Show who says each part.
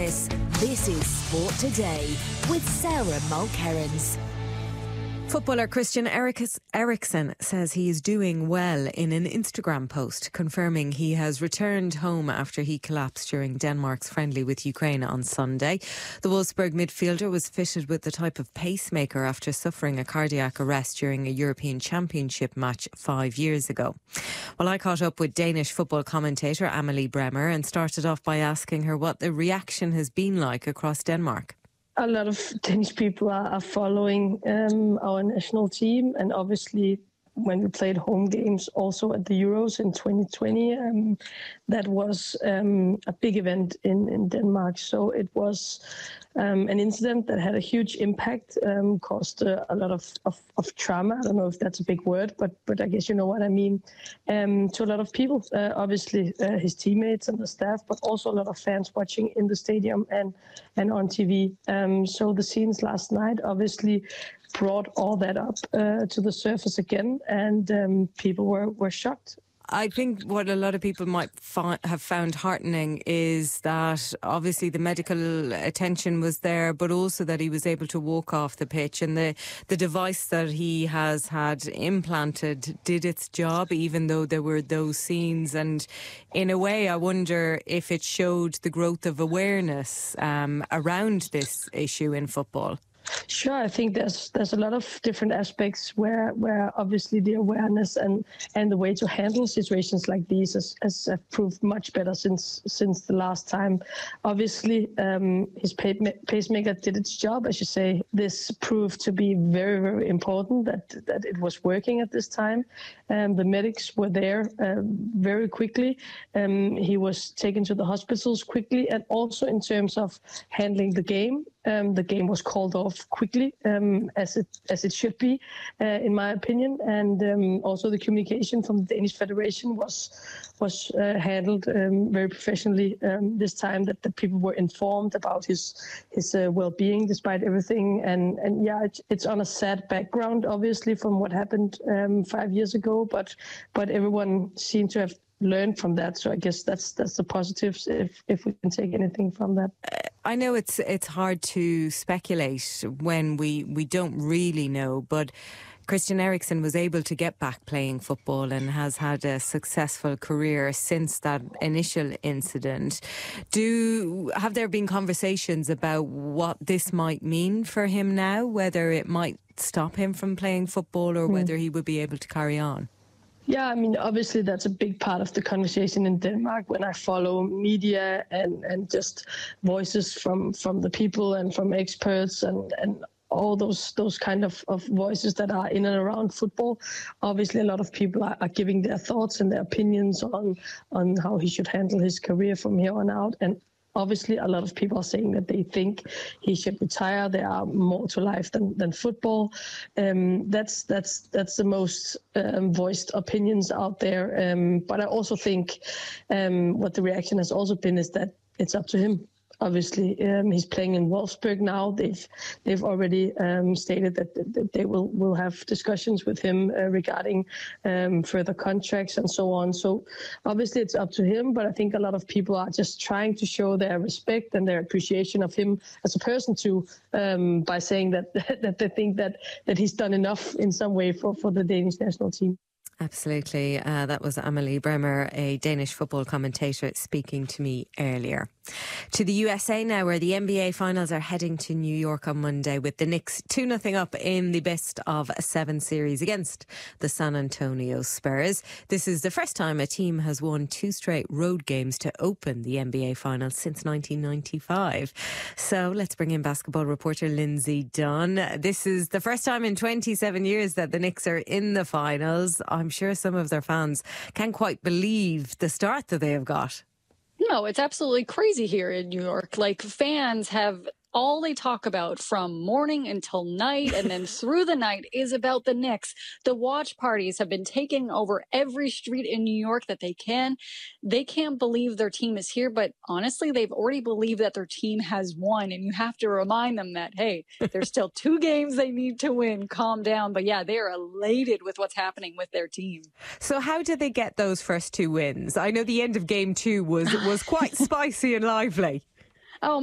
Speaker 1: This is Sport Today with Sarah Mulkerrins.
Speaker 2: Footballer Christian Eriksen says he is doing well in an Instagram post, confirming he has returned home after he collapsed during Denmark's friendly with Ukraine on Sunday. The Wolfsburg midfielder was fitted with the type of pacemaker after suffering a cardiac arrest during a European Championship match 5 years ago. Well, I caught up with Danish football commentator Amelie Bremer and started off by asking her what the reaction has been like across Denmark.
Speaker 3: A lot of Danish people are following our national team, and obviously when we played home games also at the Euros in 2020, that was a big event in Denmark. So it was an incident that had a huge impact, caused a lot of trauma. I don't know if that's a big word, but I guess you know what I mean, to a lot of people, obviously his teammates and the staff, but also a lot of fans watching in the stadium and on TV. So the scenes last night obviously brought all that up to the surface again, and people were shocked.
Speaker 2: I think what a lot of people might have found heartening is that obviously the medical attention was there, but also that he was able to walk off the pitch, and the device that he has had implanted did its job, even though there were those scenes. And in a way, I wonder if it showed the growth of awareness around this issue in football.
Speaker 3: Sure, I think there's a lot of different aspects where obviously the awareness and the way to handle situations like these has proved much better since the last time. Obviously, his pacemaker did its job, as you say. This proved to be very, very important that it was working at this time. The medics were there very quickly. He was taken to the hospitals quickly, and also in terms of handling the game. The game was called off quickly, as it should be, in my opinion, and also the communication from the Danish Federation was handled very professionally this time. That the people were informed about his well-being despite everything, and yeah, it's on a sad background, obviously, from what happened 5 years ago, but everyone seemed to have learned from that. So I guess that's the positives, if we can take anything from that.
Speaker 2: I know it's hard to speculate when we don't really know, but Christian Eriksen was able to get back playing football and has had a successful career since that initial incident. Have there been conversations about what this might mean for him now, whether it might stop him from playing football or whether he would be able to carry on?
Speaker 3: Yeah, I mean, obviously that's a big part of the conversation in Denmark when I follow media and just voices from the people and from experts and all those kind of voices that are in and around football. Obviously, a lot of people are giving their thoughts and their opinions on how he should handle his career from here on out. And obviously, a lot of people are saying that they think he should retire. There are more to life than football. That's the most voiced opinions out there. But I also think what the reaction has also been is that it's up to him. Obviously, he's playing in Wolfsburg now. They've already stated that they will have discussions with him regarding further contracts and so on. So obviously it's up to him, but I think a lot of people are just trying to show their respect and their appreciation of him as a person too, by saying that they think that he's done enough in some way for the Danish national team.
Speaker 2: Absolutely. That was Amelie Bremer, a Danish football commentator, speaking to me earlier. To the USA now, where the NBA finals are heading to New York on Monday, with the Knicks 2-0 up in the best of 7 series against the San Antonio Spurs. This is the first time a team has won 2 straight road games to open the NBA finals since 1995. So let's bring in basketball reporter Lindsay Dunn. This is the first time in 27 years that the Knicks are in the finals. I'm sure some of their fans can't quite believe the start that they have got.
Speaker 4: No, it's absolutely crazy here in New York. Like, fans have all they talk about from morning until night and then through the night is about the Knicks. The watch parties have been taking over every street in New York that they can. They can't believe their team is here, but honestly, they've already believed that their team has won. And you have to remind them that, hey, there's still 2 games they need to win. Calm down. But yeah, they're elated with what's happening with their team.
Speaker 2: So how did they get those first 2 wins? I know the end of game 2 was quite spicy and lively.